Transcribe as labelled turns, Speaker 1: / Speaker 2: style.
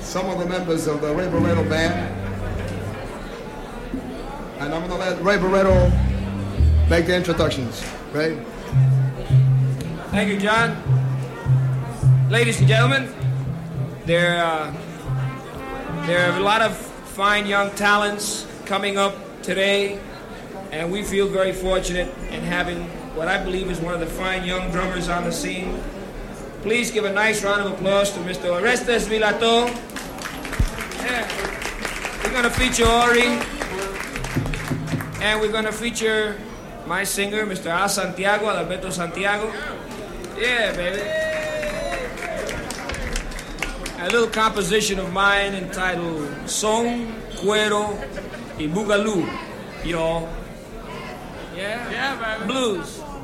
Speaker 1: some of the members of the Ray Barretto Band. And I'm going to let Ray Barretto make the introductions. Ray?
Speaker 2: Thank you, John. Ladies and gentlemen, there are a lot of fine young talents coming up today, and we feel very fortunate in having what I believe is one of the fine young drummers on the scene. Please give a nice round of applause to Mr. Orestes Vilato. Yeah. We're going to feature Ori, and we're going to feature my singer, Mr. Al Santiago, Alberto Santiago. Yeah, baby. A little composition of mine entitled Son, Cuero, y Boogaloo, y'all. Yeah? Yeah, baby. Blues.